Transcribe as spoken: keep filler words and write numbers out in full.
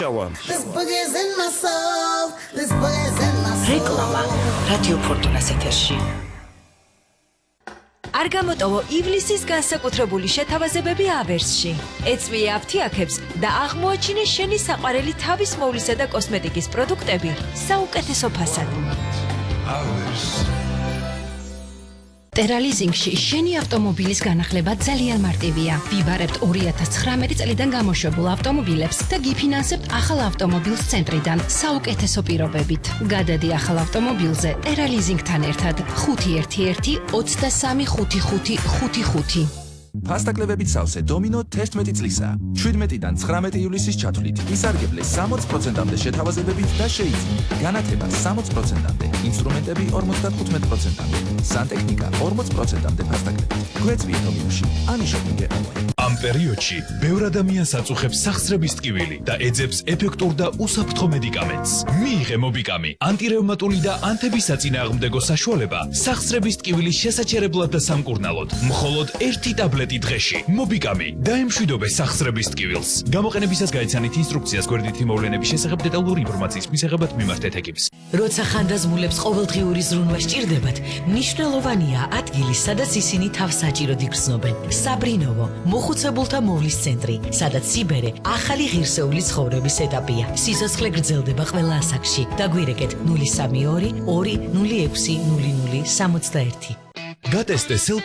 დაიშავა. რეკლამა რადიო ფორტუნას ეთერში. არ გამოტოვო ივლისის განსაკუთრებული შეთავაზებები ავერსში. ეწვიე აფთიაქებს და აღმოაჩინე შენი საყვარელი თავის მოვლისა და კოსმეტიკის პროდუქტები საუკეთესო ფასად. ტერალიზინგში შენი ავტომობილის განახლება ძალიან მარტივია. ვიბარებთ ორი ათას ცხრამეტი წლიდან გამოშვებულ ავტომობილებს და გიფინანსებთ ახალ ავტომობილს ცენტრიდან საუკეთესო პირობებით. გადადი ახალ ავტომობილზე ტერალიზინგთან ერთად ხუთი ერთი ერთი ოცდასამი ხუთი ხუთი ხუთი ხუთი. ფასტაკლებებით სავსე დომინო თერთმეტი წლისა. შვიდმეტიდან ცხრამეტი ივლისის ჩათვლით ისარგებლე სამოც პროცენტამდე შეთავაზებებით და შეიძინე. განათება სამოც პროცენტამდე, ინსტრუმენტები ორმოცდათხუთმეტ პროცენტამდე, სანტექნიკა ორმოც პროცენტამდე ფასტაკლებებით. გვეწვიე დომინოში, ამიშობინგე ონლაინ. ამ პერიოდში ბევრ ადამიანს აწუხებს სახსრების ტკივილი და ეძებს ეფექტურ და უსაფრთხო მედიკამენტს. მიიღე მობიკამი, ანტირევმატული და ანთების საწინააღმდეგო საშუალება სახსრების ტკივილის შესაჩერებლად და სამკურნალოდ. მხოლოდ ერთი ტაბლეტი დღეში. მობიკამი დაემშვიდობე სახსრების ტკივილს. გამოყენებისას გაიცანით ინსტრუქციას გვერდითი მოვლენების შესახებ დეტალური ინფორმაციის მისაღებად მიმართეთ ეკიპს. როცა ხანდაზმულებს ყოველდღიური ზრუნვა სჭირდებათ, მნიშვნელოვანია ადგილი, სადაც ისინი თავს საჭიროდ იგრძნობენ. საბრინოვო, მოხუცებულთა მოვლის ცენტრი, სადაც სიბერე ახალი ღირსეული ცხოვრების ეტაპია. სიცოცხლე გრძელდება ყველა ასაკში. დაგვირეკეთ ნული სამი ორი ორი ნული ექვსი ნული ნული სამოცდაერთი. გატესტე